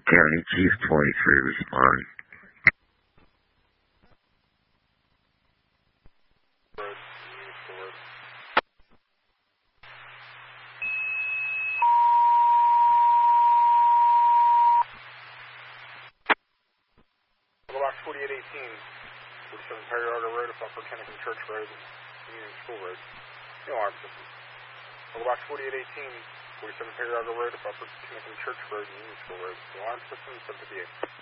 County Chief 23 respond. Box 4818, 47 Perry Argo Road, Upper Kennington Church Road, Union School Road. No alarm system. Box 4818, 47 Perry Argo Road, Upper Kennington Church Road, Union School Road. No alarm system, 758.